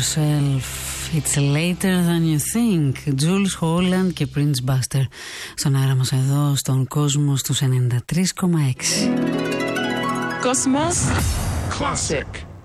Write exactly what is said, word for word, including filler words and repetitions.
yourself. It's later than you think. Jules Holland και Prince Buster στον αέρα μας εδώ στον κόσμο στους ενενήντα τρία κόμμα έξι. Cosmos Classic.